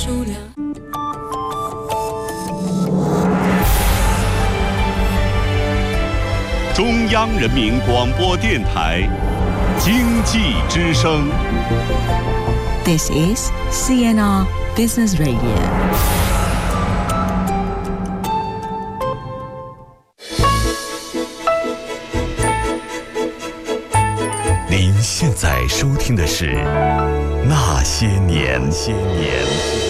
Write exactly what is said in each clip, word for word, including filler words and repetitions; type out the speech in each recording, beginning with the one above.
数量。 中央人民广播电台经济之声。 This is C N R Business Radio。 您现在收听的是《那些年》。些年。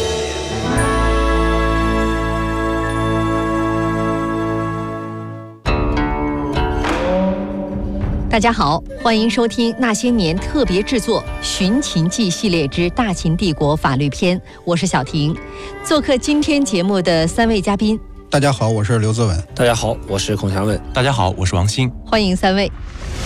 大家好，欢迎收听《那些年》特别制作《寻秦记》系列之《大秦帝国法律篇》，我是小婷。做客今天节目的三位嘉宾， 大家好，我是刘自文。 大家好，我是孔祥文。 大家好，我是王鑫。 欢迎三位。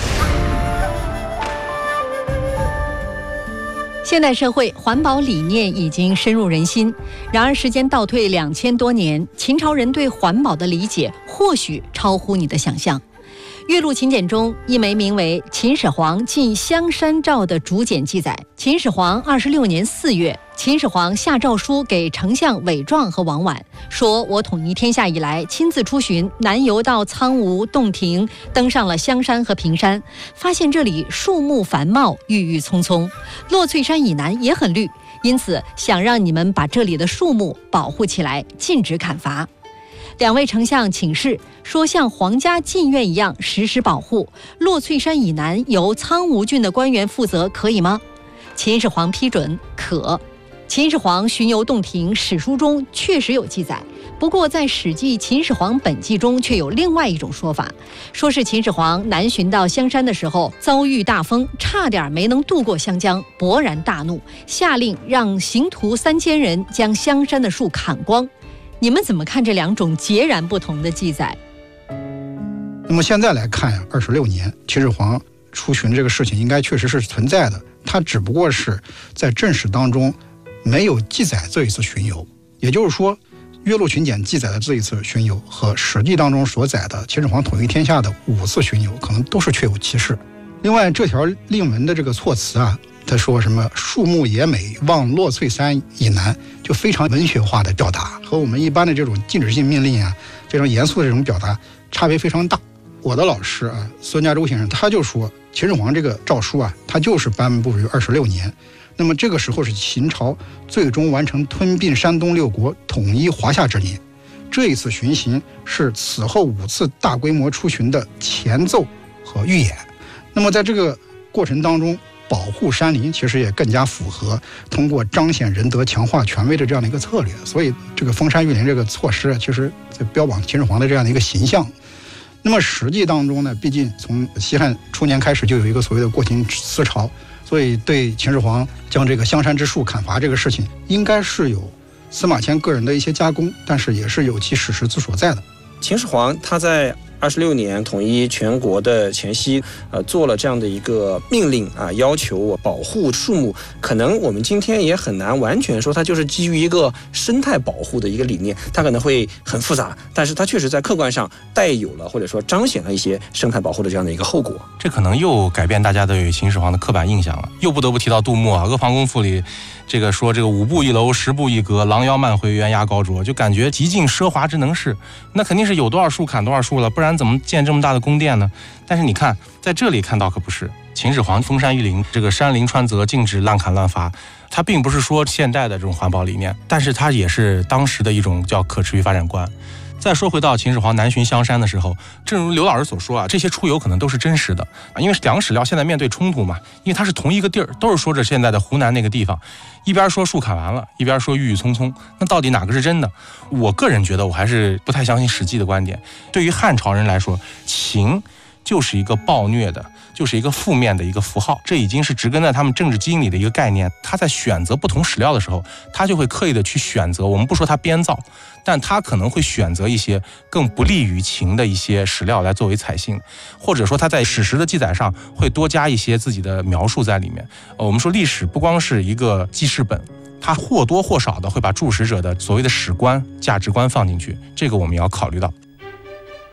现代社会环保理念已经深入人心，然而时间倒退两千多年，秦朝人对环保的理解或许超乎你的想象。《岳麓秦简》中一枚名为《秦始皇进香山诏》的竹简记载，秦始皇二十六年四月，秦始皇下诏书给丞相韦壮和王绾，说我统一天下以来，亲自出巡，南游到苍梧、洞庭，登上了香山和平山，发现这里树木繁茂，郁郁葱葱，落翠山以南也很绿，因此想让你们把这里的树木保护起来，禁止砍伐。两位丞相请示说，像皇家禁苑一样实施保护，落翠山以南由苍梧郡的官员负责，可以吗？秦始皇批准，可。秦始皇巡游洞庭，史书中确实有记载，不过在《史记·秦始皇本纪》中却有另外一种说法，说是秦始皇南巡到香山的时候遭遇大风，差点没能渡过湘江，勃然大怒，下令让刑徒三千人将香山的树砍光。你们怎么看这两种截然不同的记载？ 那么现在来看呀，二十六年秦始皇出巡这个事情应该确实是存在的，它只不过是在正史当中没有记载这一次巡游。也就是说，《岳麓秦简》记载的这一次巡游和《史记》当中所载的秦始皇统一天下的五次巡游，可能都是确有其事。另外，这条令文的这个措辞啊，他说什么树木野美，望落翠山以南，就非常文学化的表达，和我们一般的这种禁止性命令啊，非常严肃的这种表达差别非常大。我的老师啊，孙家洲先生他就说，秦始皇这个诏书啊，他就是颁布于二十六年，那么这个时候是秦朝最终完成吞并山东六国、统一华夏之年。这一次巡行是此后五次大规模出巡的前奏和预演。那么在这个过程当中，保护山林其实也更加符合通过彰显仁德、强化权威的这样的一个策略，所以这个封山育林这个措施其实在标榜秦始皇的这样的一个形象。那么实际当中呢，毕竟从西汉初年开始就有一个所谓的过秦思潮，所以对秦始皇将这个香山之树砍伐这个事情，应该是有司马迁个人的一些加工，但是也是有其史实之所在的。 秦始皇他在二十六年统一全国的前夕，呃，做了这样的一个命令啊，要求我保护树木。可能我们今天也很难完全说它就是基于一个生态保护的一个理念，它可能会很复杂，但是它确实在客观上带有了或者说彰显了一些生态保护的这样的一个后果。 这可能又改变大家对秦始皇的刻板印象了，又不得不提到杜牧啊，《阿房宫赋》里这个说这个五步一楼，十步一阁，廊腰漫回，悬崖高卓，就感觉极尽奢华之能事。那肯定是有多少树砍多少树了，不然怎么建这么大的宫殿呢？但是你看，在这里看到可不是，秦始皇封山育林，这个山林川泽禁止滥砍滥伐，它并不是说现代的这种环保理念，但是它也是当时的一种叫可持续发展观。再说回到秦始皇南巡香山的时候，正如刘老师所说啊，这些出游可能都是真实的，因为两个史料现在面对冲突嘛，因为它是同一个地儿，都是说着现在的湖南那个地方，一边说树砍完了，一边说郁郁葱葱，那到底哪个是真的？我个人觉得我还是不太相信史记的观点。对于汉朝人来说，秦就是一个暴虐的，就是一个负面的一个符号，这已经是植根在他们政治基因里的一个概念。他在选择不同史料的时候，他就会刻意的去选择，我们不说他编造，但他可能会选择一些更不利于秦的一些史料来作为采信，或者说他在史实的记载上会多加一些自己的描述在里面。呃、我们说历史不光是一个记事本，它或多或少的会把注史者的所谓的史观、价值观放进去，这个我们要考虑到。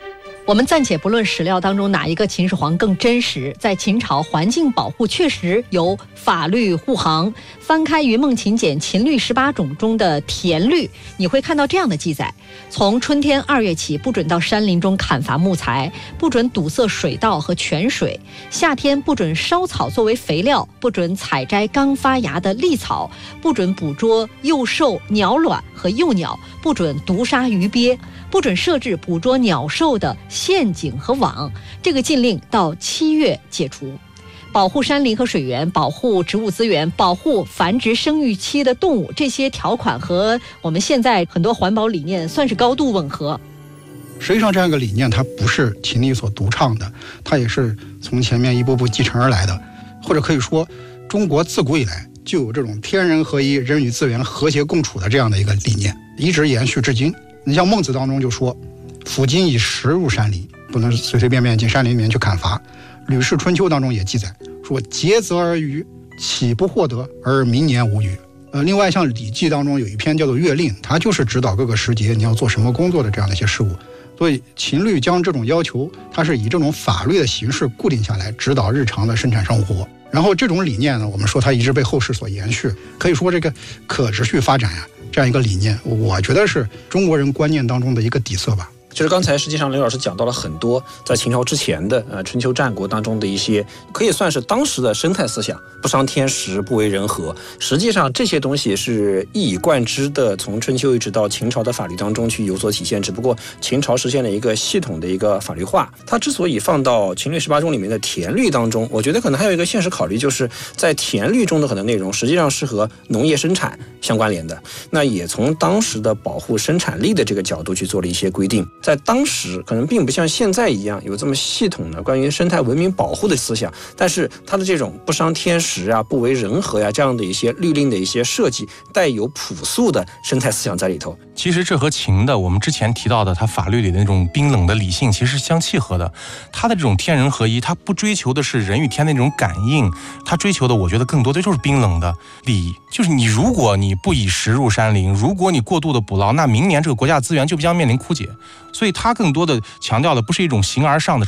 我们暂且不论史料当中哪一个秦始皇更真实，在秦朝环境保护确实有法律护航。翻开《云梦秦简·秦律十八种》中的田律，你会看到这样的记载：从春天二月起，不准到山林中砍伐木材，不准堵塞水道和泉水；夏天不准烧草作为肥料，不准采摘刚发芽的苔草，不准捕捉幼兽、鸟卵和幼鸟，不准毒杀鱼鳖，不准设置捕捉鸟兽的陷阱和网。这个禁令到七月解除。保护山林和水源，保护植物资源，保护繁殖生育期的动物，这些条款和我们现在很多环保理念算是高度吻合。 实际上这样一个理念它不是秦律所独创的，它也是从前面一步步继承而来的，或者可以说中国自古以来就有这种天人合一、人与资源和谐共处的这样的一个理念，一直延续至今。你像孟子当中就说，斧斤以石入山林，不能随随便便进山林里面去砍伐。吕氏春秋当中也记载说，竭泽而渔，岂不获得而明年无虞。呃，另外像礼记当中有一篇叫做乐令，它就是指导各个时节你要做什么工作的这样的一些事务。所以秦律将这种要求，它是以这种法律的形式固定下来，指导日常的生产生活。然后这种理念呢，我们说它一直被后世所延续，可以说这个可持续发展呀、啊，这样一个理念，我觉得是中国人观念当中的一个底色吧。 就是刚才实际上刘老师讲到了很多在秦朝之前的呃春秋战国当中的一些可以算是当时的生态思想，不伤天时，不为人和。实际上这些东西是一以贯之的，从春秋一直到秦朝的法律当中去有所体现。只不过秦朝实现了一个系统的一个法律化。它之所以放到秦律十八种里面的田律当中，我觉得可能还有一个现实考虑，就是在田律中的很多内容实际上是和农业生产相关联的，那也从当时的保护生产力的这个角度去做了一些规定。在当时可能并不像现在一样有这么系统的关于生态文明保护的思想，但是它的这种不伤天时啊、不为人和呀、啊、这样的一些律令的一些设计，带有朴素的生态思想在里头。 其实这和秦的我们之前提到的它法律里的那种冰冷的理性其实是相契合的。它的这种天人合一，它不追求的是人与天的那种感应，它追求的我觉得更多的就是冰冷的利益。就是你如果你不以石入山林，如果你过度的捕捞，那明年这个国家资源就将面临枯竭。所以它更多的强调的不是一种形而上的